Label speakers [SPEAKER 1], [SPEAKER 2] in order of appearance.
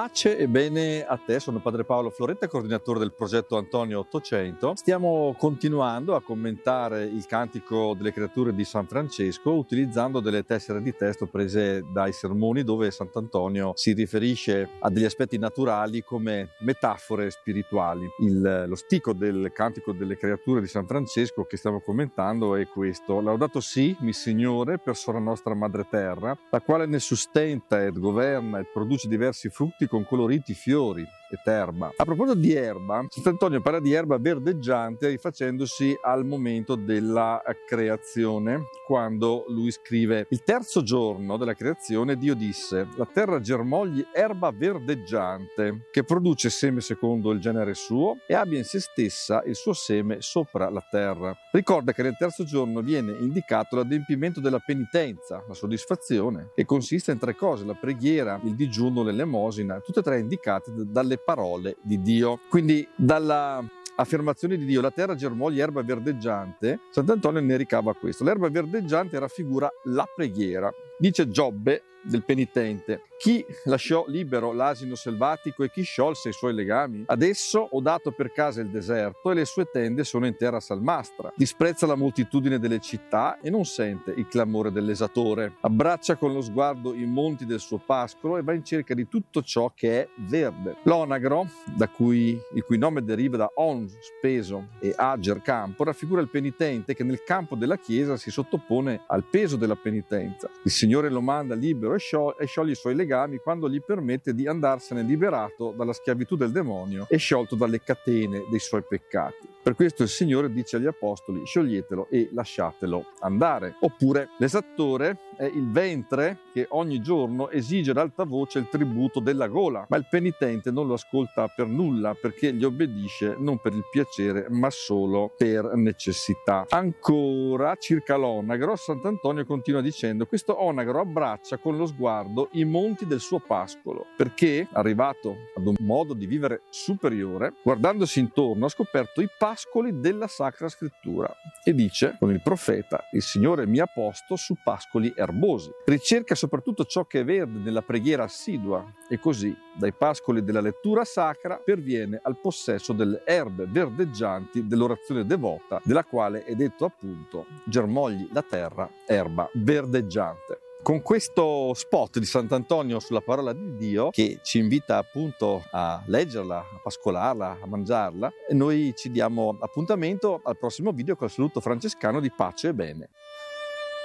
[SPEAKER 1] Pace e bene a te, sono Padre Paolo Floretta, coordinatore del progetto Antonio 800. Stiamo continuando a commentare il Cantico delle Creature di San Francesco utilizzando delle tessere di testo prese dai sermoni, dove Sant'Antonio si riferisce a degli aspetti naturali come metafore spirituali. Lo stico del Cantico delle Creature di San Francesco che stiamo commentando è questo: Laudato si, mi Signore, per sola nostra Madre Terra, la quale ne sustenta ed governa e produce diversi frutti con coloriti fiori ed erba. A proposito di erba, Sant'Antonio parla di erba verdeggiante rifacendosi al momento della creazione, quando lui scrive: il terzo giorno della creazione Dio disse: la terra germogli erba verdeggiante che produce seme secondo il genere suo e abbia in se stessa il suo seme sopra la terra. Ricorda che nel terzo giorno viene indicato l'adempimento della penitenza, la soddisfazione, che consiste in tre cose: la preghiera, il digiuno, l'elemosina, tutte e tre indicate dalle parole di Dio. Quindi dalla affermazione di Dio, la terra germogli erba verdeggiante, Sant'Antonio ne ricava questo: l'erba verdeggiante raffigura la preghiera. Dice Giobbe del penitente: chi lasciò libero l'asino selvatico e chi sciolse i suoi legami? Adesso ho dato per casa il deserto e le sue tende sono in terra salmastra. Disprezza la moltitudine delle città e non sente il clamore dell'esatore. Abbraccia con lo sguardo i monti del suo pascolo e va in cerca di tutto ciò che è verde. L'onagro, il cui nome deriva da on, speso, e ager, campo, raffigura il penitente che nel campo della chiesa si sottopone al peso della penitenza. Il Signore lo manda libero e scioglie i suoi legami quando gli permette di andarsene liberato dalla schiavitù del demonio e sciolto dalle catene dei suoi peccati. Per questo il Signore dice agli apostoli: scioglietelo e lasciatelo andare. Oppure l'esattore è il ventre che ogni giorno esige ad alta voce il tributo della gola, ma il penitente non lo ascolta per nulla, perché gli obbedisce non per il piacere ma solo per necessità. Ancora circa l'onagro, Sant'Antonio continua dicendo: questo onagro abbraccia con lo sguardo i monti del suo pascolo, perché, arrivato ad un modo di vivere superiore, guardandosi intorno ha scoperto i pascoli della Sacra Scrittura e dice con il profeta: il Signore mi ha posto su pascoli erbosi. Ricerca soprattutto ciò che è verde nella preghiera assidua e così dai pascoli della lettura sacra perviene al possesso delle erbe verdeggianti dell'orazione devota, della quale è detto appunto: germogli la terra erba verdeggiante. Con questo spot di Sant'Antonio sulla parola di Dio, che ci invita appunto a leggerla, a pascolarla, a mangiarla, noi ci diamo appuntamento al prossimo video col saluto francescano di pace e bene.